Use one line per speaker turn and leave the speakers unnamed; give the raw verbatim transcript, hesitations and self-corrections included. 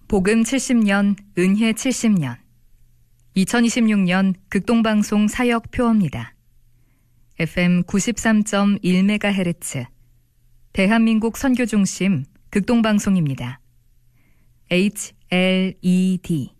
복음 칠십 년, 은혜 칠십 년. 이천이십육 년 극동방송 사역 표어입니다. 에프엠 구십삼 점 일 메가헤르츠 대한민국 선교중심 극동방송입니다. 에이치 엘 이 디